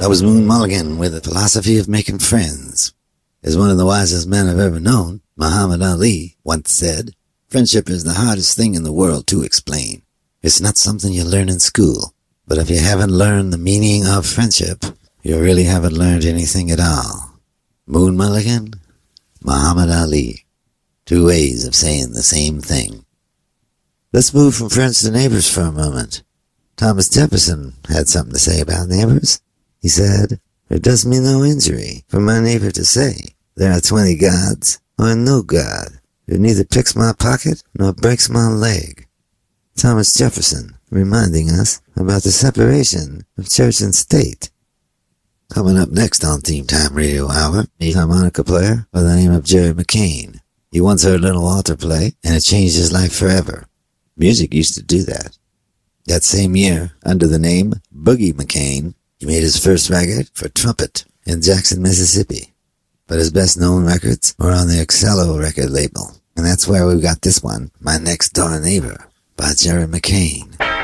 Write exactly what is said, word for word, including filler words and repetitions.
was Moon Mulligan with the philosophy of making friends. As one of the wisest men I've ever known, Muhammad Ali, once said, friendship is the hardest thing in the world to explain. It's not something you learn in school. But if you haven't learned the meaning of friendship, you really haven't learned anything at all. Moon Mulligan, Muhammad Ali. Two ways of saying the same thing. Let's move from friends to neighbors for a moment. Thomas Jefferson had something to say about neighbors. He said, "It does me no injury for my neighbor to say, there are twenty gods, or no God, who neither picks my pocket nor breaks my leg." Thomas Jefferson, reminding us about the separation of church and state. Coming up next on Theme Time Radio Hour, a harmonica player by the name of Jerry McCain. He once heard Little Walter play, and it changed his life forever. Music used to do that. That same year, under the name Boogie McCain, he made his first record for trumpet in Jackson, Mississippi. But his best-known records were on the Excello record label, and that's where we got this one, My Next Door Neighbor, by Jerry McCain.